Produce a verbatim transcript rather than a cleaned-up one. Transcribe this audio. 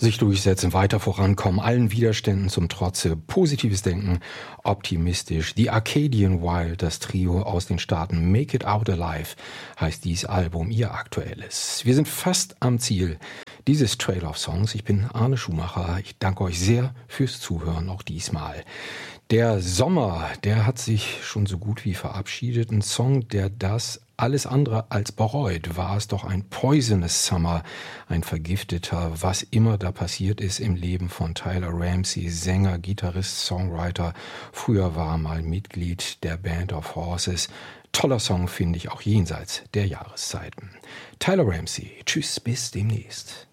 Sich durchsetzen, weiter vorankommen, allen Widerständen zum Trotze, positives Denken, optimistisch. The Arcadian Wild, das Trio aus den Staaten Make It Out Alive, heißt dies Album, ihr aktuelles. Wir sind fast am Ziel dieses Trail of Songs. Ich bin Arne Schumacher. Ich danke euch sehr fürs Zuhören, auch diesmal. Der Sommer, der hat sich schon so gut wie verabschiedet. Ein Song, der das alles andere als bereut. War es doch ein Poisonous Summer, ein vergifteter, was immer da passiert ist im Leben von Tyler Ramsey, Sänger, Gitarrist, Songwriter. Früher war er mal Mitglied der Band of Horses. Toller Song, finde ich, auch jenseits der Jahreszeiten. Tyler Ramsey, tschüss, bis demnächst.